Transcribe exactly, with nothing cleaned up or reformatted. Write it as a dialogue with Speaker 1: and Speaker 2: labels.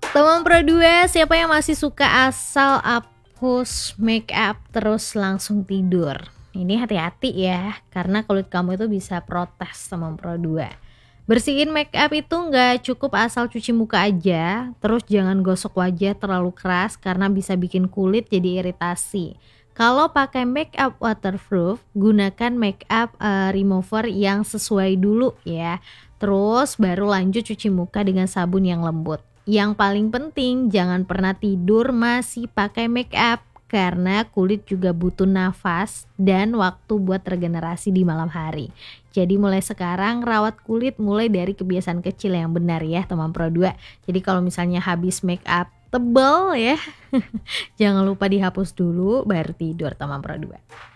Speaker 1: Teman Pro dua, siapa yang masih suka asal hapus make up terus langsung tidur? Ini hati-hati ya, karena kulit kamu itu bisa protes teman Pro dua. Bersihin make up itu nggak cukup asal cuci muka aja, terus jangan gosok wajah terlalu keras karena bisa bikin kulit jadi iritasi. Kalau pakai make up waterproof, gunakan make up uh, remover yang sesuai dulu ya. Terus baru lanjut cuci muka dengan sabun yang lembut. Yang paling penting, jangan pernah tidur masih pakai make up karena kulit juga butuh nafas dan waktu buat regenerasi di malam hari. Jadi mulai sekarang rawat kulit mulai dari kebiasaan kecil yang benar ya teman Pro dua. Jadi kalau misalnya habis make up tebel ya, jangan lupa dihapus dulu baru tidur teman Pro dua.